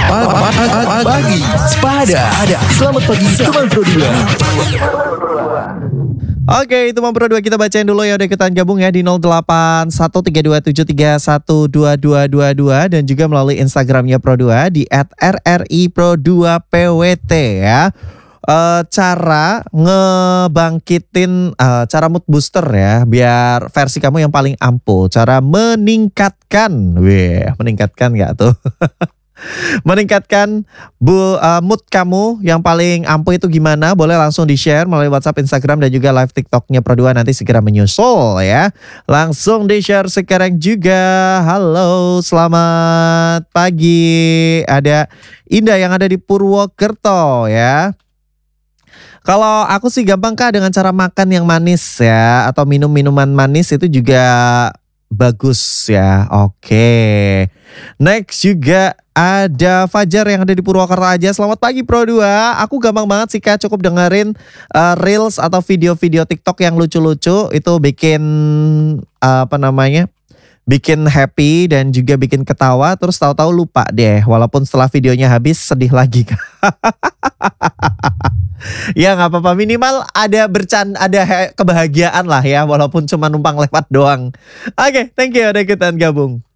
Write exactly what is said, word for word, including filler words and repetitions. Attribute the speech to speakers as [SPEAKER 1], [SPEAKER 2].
[SPEAKER 1] Pagi Sepada. Selamat pagi teman Pro dua.
[SPEAKER 2] Oke, itu Pro dua kita bacain dulu ya, udah ikutan gabung ya di nol delapan satu tiga dua tujuh tiga satu dua dua dua dua dan juga melalui Instagramnya Pro dua di et er er i pro dua pe we te ya. Uh, cara ngebangkitin uh, cara mood booster ya biar versi kamu yang paling ampuh, cara meningkatkan, weh meningkatkan nggak tuh? Meningkatkan bu, uh, mood kamu yang paling ampuh itu gimana? Boleh langsung di share melalui WhatsApp, Instagram dan juga live TikToknya Pro dua nanti segera menyusul ya. Langsung di share sekarang juga. Halo, selamat pagi. Ada Indah yang ada di Purwokerto ya. Kalau aku sih gampang Kak dengan cara makan yang manis ya, atau minum minuman manis itu juga bagus ya. Oke. Next juga ada Fajar yang ada di Purwokerto aja. Selamat pagi Pro dua. Aku gampang banget sih Kak, cukup dengerin uh, Reels atau video-video TikTok yang lucu-lucu. Itu bikin uh, apa namanya? Bikin happy dan juga bikin ketawa. Terus tahu-tahu lupa deh. Walaupun setelah videonya habis sedih lagi Kak. Ya nggak apa-apa, minimal ada bercanda, ada kebahagiaan lah ya, walaupun cuma numpang lewat doang. Oke, okay, thank you udah ikutan gabung.